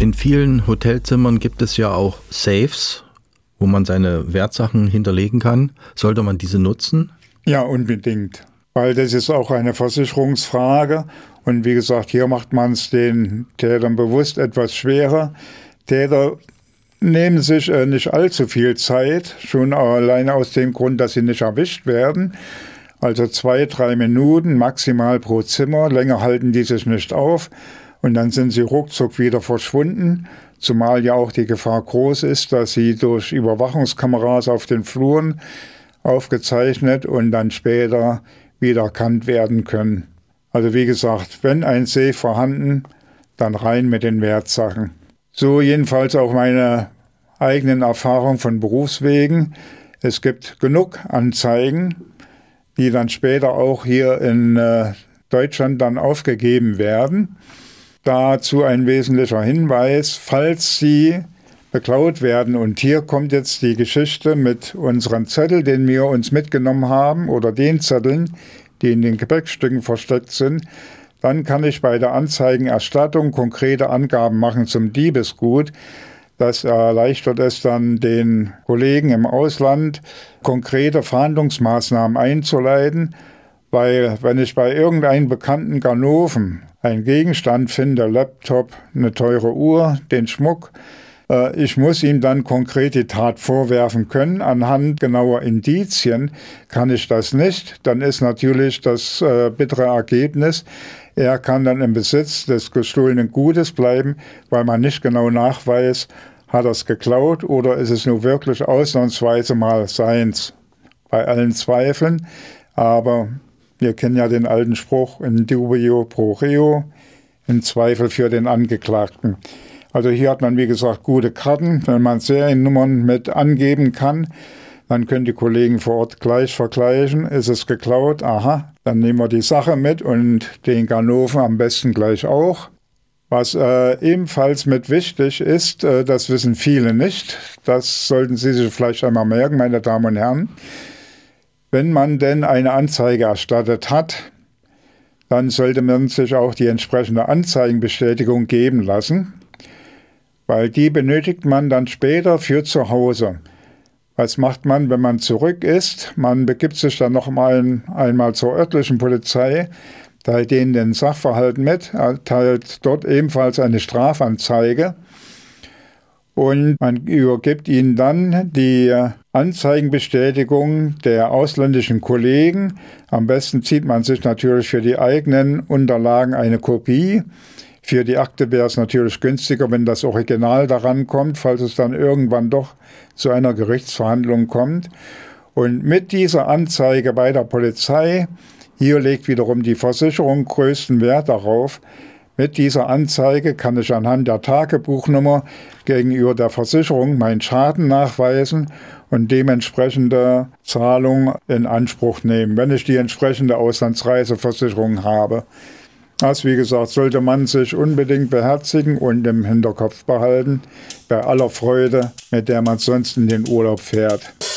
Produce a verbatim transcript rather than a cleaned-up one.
In vielen Hotelzimmern gibt es ja auch Safes, wo man seine Wertsachen hinterlegen kann. Sollte man diese nutzen? Ja, unbedingt. Weil das ist auch eine Versicherungsfrage. Und wie gesagt, hier macht man es den Tätern bewusst etwas schwerer. Täter nehmen sich äh, nicht allzu viel Zeit, schon alleine aus dem Grund, dass sie nicht erwischt werden. Also zwei, drei Minuten maximal pro Zimmer. Länger halten die sich nicht auf. Und dann sind sie ruckzuck wieder verschwunden. Zumal ja auch die Gefahr groß ist, dass sie durch Überwachungskameras auf den Fluren aufgezeichnet und dann später wieder erkannt werden können. Also wie gesagt, wenn ein Safe vorhanden, dann rein mit den Wertsachen. So jedenfalls auch meine eigenen Erfahrungen von Berufswegen. Es gibt genug Anzeigen, die dann später auch hier in äh, Deutschland dann aufgegeben werden. Dazu ein wesentlicher Hinweis, falls sie beklaut werden. Und hier kommt jetzt die Geschichte mit unserem Zettel, den wir uns mitgenommen haben, oder den Zetteln, die in den Gepäckstücken versteckt sind. Dann kann ich bei der Anzeigenerstattung konkrete Angaben machen zum Diebesgut. Das erleichtert es dann den Kollegen im Ausland, konkrete Verhandlungsmaßnahmen einzuleiten, weil wenn ich bei irgendeinem bekannten Ganoven einen Gegenstand finde, Laptop, eine teure Uhr, den Schmuck, äh, ich muss ihm dann konkret die Tat vorwerfen können. Anhand genauer Indizien kann ich das nicht. Dann ist natürlich das äh, bittere Ergebnis, er kann dann im Besitz des gestohlenen Gutes bleiben, weil man nicht genau nachweist, hat er es geklaut oder ist es nur wirklich ausnahmsweise mal seins. Bei allen Zweifeln, aber wir kennen ja den alten Spruch, in dubio pro reo, im Zweifel für den Angeklagten. Also hier hat man, wie gesagt, gute Karten. Wenn man Seriennummern mit angeben kann, dann können die Kollegen vor Ort gleich vergleichen. Ist es geklaut? Aha, dann nehmen wir die Sache mit und den Ganoven am besten gleich auch. Was äh, ebenfalls mit wichtig ist, äh, das wissen viele nicht, das sollten Sie sich vielleicht einmal merken, meine Damen und Herren. Wenn man denn eine Anzeige erstattet hat, dann sollte man sich auch die entsprechende Anzeigenbestätigung geben lassen, weil die benötigt man dann später für zu Hause. Was macht man, wenn man zurück ist? Man begibt sich dann noch mal einmal zur örtlichen Polizei, teilt denen den Sachverhalt mit, erteilt dort ebenfalls eine Strafanzeige und man übergibt ihnen dann die Anzeigenbestätigung der ausländischen Kollegen. Am besten zieht man sich natürlich für die eigenen Unterlagen eine Kopie. Für die Akte wäre es natürlich günstiger, wenn das Original daran kommt, falls es dann irgendwann doch zu einer Gerichtsverhandlung kommt. Und mit dieser Anzeige bei der Polizei, hier legt wiederum die Versicherung größten Wert darauf, mit dieser Anzeige kann ich anhand der Tagebuchnummer gegenüber der Versicherung meinen Schaden nachweisen und dementsprechende Zahlung in Anspruch nehmen, wenn ich die entsprechende Auslandsreiseversicherung habe. Das, wie gesagt, sollte man sich unbedingt beherzigen und im Hinterkopf behalten, bei aller Freude, mit der man sonst in den Urlaub fährt.